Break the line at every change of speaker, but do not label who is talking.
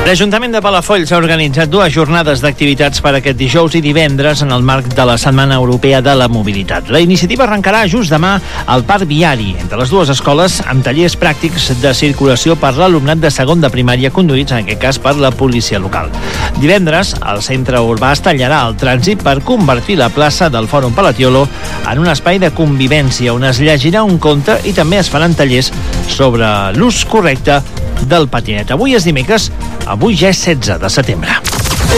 L'Ajuntament de Palafolls ha organitzat 2 jornades d'activitats per aquest dijous i divendres en el marc de la Setmana Europea de la Mobilitat. La iniciativa arrencarà just demà al Parc Viari, entre les 2 escoles, amb tallers pràctics de circulació per l'alumnat de segon de primària, conduïts en aquest cas per la policia local. Divendres, el centre urbà es tallarà el trànsit per convertir la plaça del Fòrum Palatiolo en un espai de convivència on es llegirà un conte i també es faran tallers sobre l'ús correcte del patinet. Avui és dimecres, avui ja és 16 de setembre.